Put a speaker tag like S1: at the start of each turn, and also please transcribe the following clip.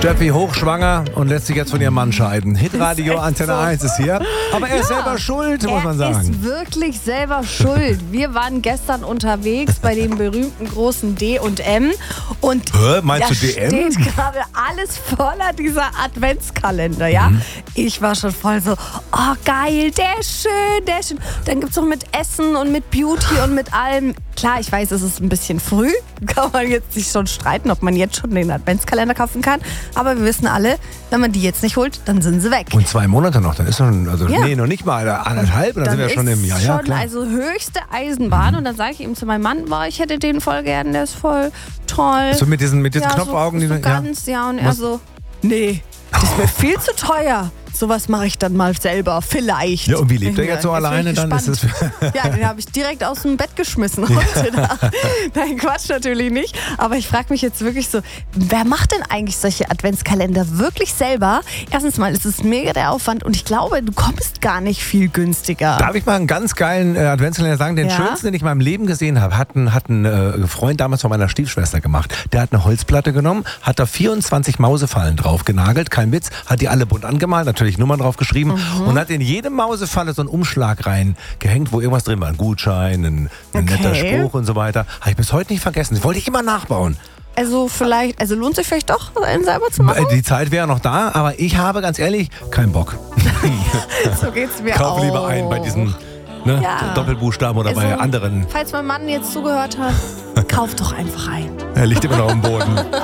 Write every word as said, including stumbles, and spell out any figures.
S1: Steffi hochschwanger und lässt sich jetzt von ihrem Mann scheiden. Hitradio Antenne
S2: so.
S1: eins ist hier. Aber er ist
S2: Ja,
S1: selber schuld, muss man
S2: Er
S1: sagen.
S2: ist wirklich selber schuld. Wir waren gestern unterwegs bei dem berühmten großen D und M und
S1: Hä, meinst
S2: da
S1: du D M?
S2: steht gerade alles voller dieser Adventskalender, ja.
S1: Mhm.
S2: Ich war schon voll so, oh geil, der ist schön, der ist schön. Dann gibt es noch mit Essen und mit Beauty und mit allem. Klar, ich weiß, es ist ein bisschen früh. Kann man jetzt sich schon streiten, ob man jetzt schon den Adventskalender kaufen kann. Aber wir wissen alle, wenn man die jetzt nicht holt, dann sind sie weg.
S1: Und zwei Monate noch, dann ist schon, also
S2: Ja.
S1: nee, noch nicht mal anderthalb, dann,
S2: Dann
S1: sind wir schon
S2: ist
S1: im Jahr. Ja,
S2: schon
S1: klar.
S2: also höchste Eisenbahn. Und dann sage ich ihm zu meinem Mann, boah, ich hätte den voll gern, der ist voll toll.
S1: So mit diesen, mit diesen
S2: ja,
S1: Knopfaugen,
S2: so,
S1: die
S2: so
S1: ja.
S2: ganz, ja. Und er
S1: Was?
S2: so, nee, das ist mir viel zu teuer. Sowas mache ich dann mal selber, vielleicht.
S1: Ja, und wie lebt er jetzt so
S2: bin
S1: alleine?
S2: ich
S1: Dann ist es.
S2: Ja, den habe ich direkt aus dem Bett geschmissen heute da. Nein, Quatsch natürlich nicht. Aber ich frage mich jetzt wirklich so, wer macht denn eigentlich solche Adventskalender wirklich selber? Erstens mal ist es mega der Aufwand und ich glaube, du kommst gar nicht viel günstiger.
S1: Darf ich mal einen ganz geilen äh, Adventskalender sagen? Den
S2: Ja?
S1: schönsten, den ich in meinem Leben gesehen habe, hat ein, hat ein äh, Freund damals von meiner Stiefschwester gemacht. Der hat eine Holzplatte genommen, hat da vierundzwanzig Mausefallen drauf genagelt, kein Witz, hat die alle bunt angemalt, natürlich Nummern drauf geschrieben
S2: Mhm.
S1: und hat in jede Mausefalle so einen Umschlag reingehängt, wo irgendwas drin war. Ein Gutschein, ein, ein
S2: Okay.
S1: netter Spruch und so weiter. Habe ich bis heute nicht vergessen. Das wollte ich immer nachbauen.
S2: Also vielleicht, also lohnt sich vielleicht doch, einen selber zu machen?
S1: Die Zeit wäre noch da, aber ich habe ganz ehrlich keinen Bock.
S2: So geht's mir
S1: Kauf
S2: auch.
S1: lieber ein bei diesen ne,
S2: Ja.
S1: Doppelbuchstaben oder bei
S2: Also,
S1: anderen.
S2: Falls mein Mann jetzt zugehört hat, kauf doch einfach ein.
S1: Er liegt immer noch am Boden.